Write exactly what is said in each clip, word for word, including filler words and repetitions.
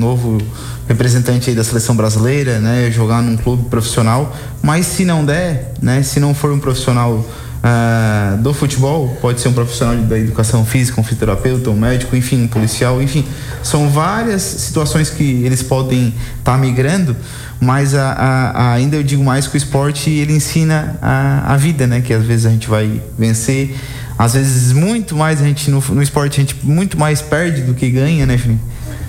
novo representante aí da seleção brasileira, né? Jogar num clube profissional. Mas se não der, né? Se não for um profissional uh, do futebol, pode ser um profissional da educação física, um fisioterapeuta, um médico, enfim, um policial, enfim. São várias situações que eles podem estar tá migrando, mas a, a, a, ainda eu digo mais que o esporte, ele ensina a, a vida, né? Que às vezes a gente vai vencer, às vezes muito mais a gente, no, no esporte a gente muito mais perde do que ganha, né, Felipe?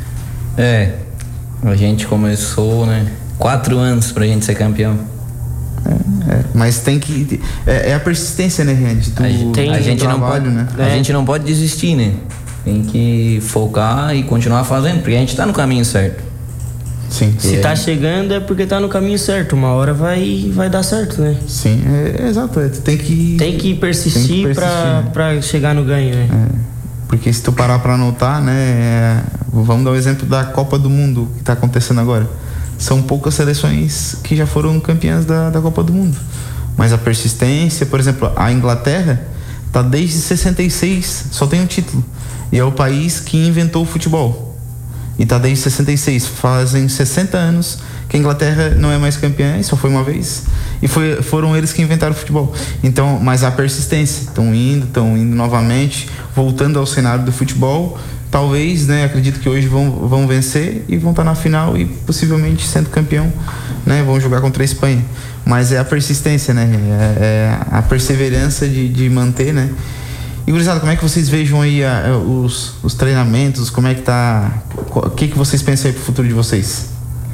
É, a gente começou, né? Quatro anos pra gente ser campeão. É, é, mas tem que. É, é a persistência, né, gente? Do, a gente, tem, a gente trabalho, não pode, né? A é. gente não pode desistir, né? Tem que focar e continuar fazendo, porque a gente tá no caminho certo. Sim. Se tá chegando é porque tá no caminho certo. Uma hora vai, vai dar certo, né? Sim, é, é exato. É, tem que. Tem que persistir, tem que persistir pra, pra chegar no ganho, né? É, porque se tu parar pra anotar, né? É, vamos dar o exemplo da Copa do Mundo que tá acontecendo agora. São poucas seleções que já foram campeãs da, da Copa do Mundo. Mas a persistência, por exemplo, a Inglaterra tá desde sessenta e seis, só tem um título. E é o país que inventou o futebol. E tá desde sessenta e seis, fazem sessenta anos que a Inglaterra não é mais campeã, e só foi uma vez. E foi, foram eles que inventaram o futebol. Então, mas a persistência, estão indo, estão indo novamente, voltando ao cenário do futebol. Talvez, né, acredito que hoje vão, vão vencer e vão estar na final e possivelmente sendo campeão, né, vão jogar contra a Espanha. Mas é a persistência, né, é, é a perseverança de, de manter, né. E, gurizada, como é que vocês vejam aí a, os, os treinamentos, como é que tá, o que que vocês pensam aí pro futuro de vocês?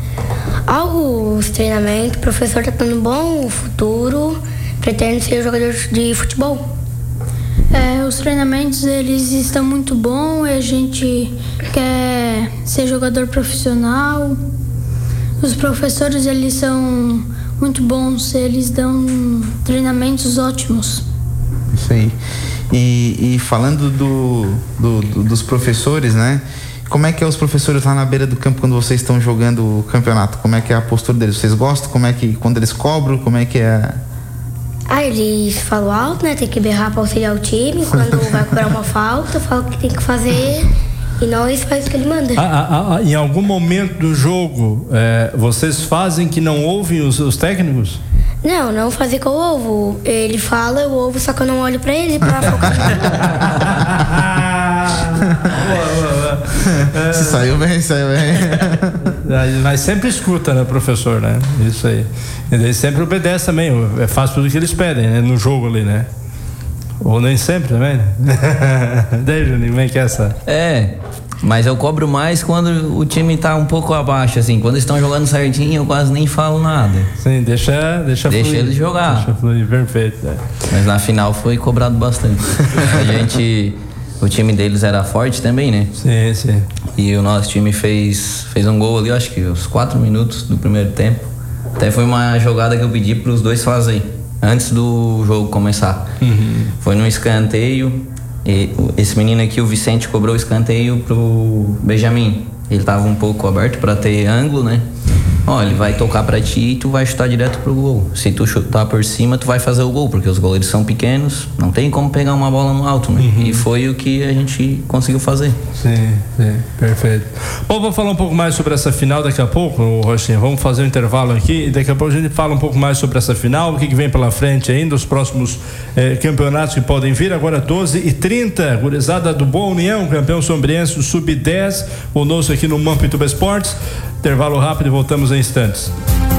Ah, os treinamentos, o professor tá dando um bom futuro, pretende ser jogador de futebol. É, os treinamentos, eles estão muito bons, a gente quer ser jogador profissional. Os professores, eles são muito bons, eles dão treinamentos ótimos. Isso aí. E, e falando do, do, do, dos professores, né? Como é que é os professores lá na beira do campo quando vocês estão jogando o campeonato? Como é que é a postura deles? Vocês gostam? Como é que, quando eles cobram, como é que é? Ah, eles falam alto, né? Tem que berrar pra auxiliar o time. Quando vai cobrar uma falta, falam o que tem que fazer e nós faz o que ele manda. Ah, ah, ah, em algum momento do jogo, é, vocês fazem que não ouvem os, os técnicos? Não, não fazer com o ovo. Ele fala, eu ouvo, só que eu não olho pra ele pra focar. Se saiu bem, saiu bem. Mas sempre escuta, né, professor, né? Isso aí. Ele sempre obedece também, faz tudo o que eles pedem, né? No jogo ali, né? Ou nem sempre também, né? Daí, Juninho, vem que essa. É, mas eu cobro mais quando o time tá um pouco abaixo, assim. Quando eles estão jogando certinho, eu quase nem falo nada. Sim, deixa, deixa, deixa fluir. Eles jogar. Deixa fluir, perfeito. É. Mas na final foi cobrado bastante. A gente... O time deles era forte também, né? Sim, sim. E o nosso time fez, fez um gol ali, eu acho que uns quatro minutos do primeiro tempo. Até foi uma jogada que eu pedi pros dois fazerem, antes do jogo começar. Uhum. Foi num escanteio. E esse menino aqui, o Vicente, cobrou o escanteio pro Benjamin. Ele tava um pouco aberto para ter ângulo, né? Ó, ele vai tocar pra ti e tu vai chutar direto pro gol. Se tu chutar por cima, tu vai fazer o gol, porque os goleiros são pequenos, não tem como pegar uma bola no alto, né? Uhum. E foi o que a gente conseguiu fazer. Sim, sim, perfeito. Bom, vou falar um pouco mais sobre essa final daqui a pouco, Rochinha. Vamos fazer um intervalo aqui e daqui a pouco a gente fala um pouco mais sobre essa final, o que, que vem pela frente ainda, os próximos eh, campeonatos que podem vir. Agora doze e trinta, gurizada do Boa União, campeão sombriense do sub dez, conosco aqui no Mampituba Esportes. Intervalo rápido e voltamos em instantes.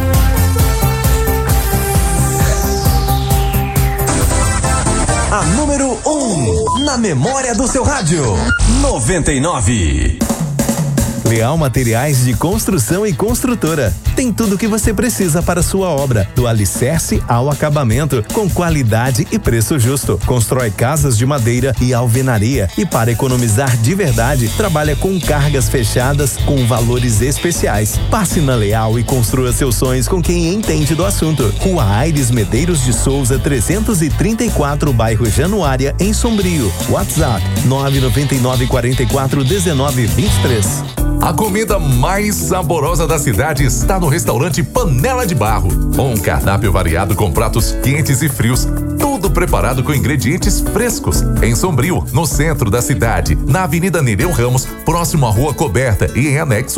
A número um na memória do seu rádio, noventa e nove. Leal Materiais de Construção e Construtora. Tem tudo o que você precisa para sua obra, do alicerce ao acabamento, com qualidade e preço justo. Constrói casas de madeira e alvenaria e, para economizar de verdade, trabalha com cargas fechadas com valores especiais. Passe na Leal e construa seus sonhos com quem entende do assunto. Rua Aires Medeiros de Souza, trezentos e trinta e quatro, bairro Januária, em Sombrio. WhatsApp nove nove nove quatro quatro um nove dois três. A comida mais saborosa da cidade está no restaurante Panela de Barro. Um cardápio variado com pratos quentes e frios, tudo preparado com ingredientes frescos. Em Sombrio, no centro da cidade, na Avenida Nereu Ramos, próximo à Rua Coberta e em anexo